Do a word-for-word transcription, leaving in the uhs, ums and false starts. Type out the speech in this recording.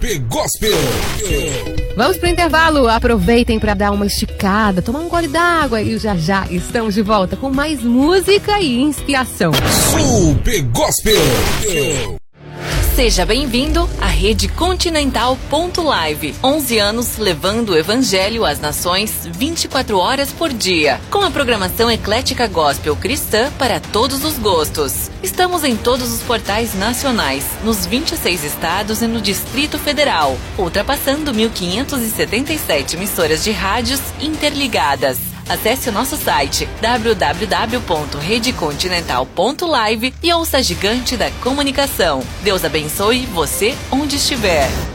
Super Gospel. Vamos pro intervalo, aproveitem para dar uma esticada, tomar um gole d'água e já já estamos de volta com mais música e inspiração. Super Gospel. Seja bem-vindo à Rede Continental ponto live. onze anos levando o evangelho às nações vinte e quatro horas por dia. Com a programação eclética gospel cristã para todos os gostos. Estamos em todos os portais nacionais, nos vinte e seis estados e no Distrito Federal, ultrapassando mil quinhentas e setenta e sete emissoras de rádios interligadas. Acesse o nosso site w w w ponto rede continental ponto live e ouça a gigante da comunicação. Deus abençoe você onde estiver.